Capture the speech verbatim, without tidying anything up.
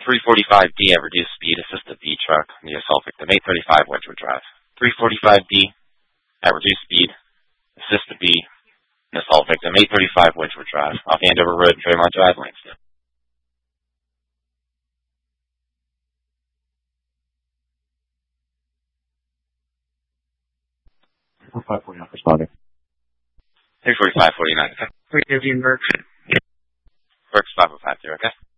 three forty-five D at reduced speed, assisted B truck, the assault victim, eight thirty-five Wedgewood Drive. three forty-five D at reduced speed, assisted B, an assault victim, eight thirty-five Wedgewood Drive, off Andover Road, Fairmont Drive, Lansdale. five forty-nine responding. three forty-five forty-nine, okay. three fifty in Burke. Burke's five oh five zero, okay.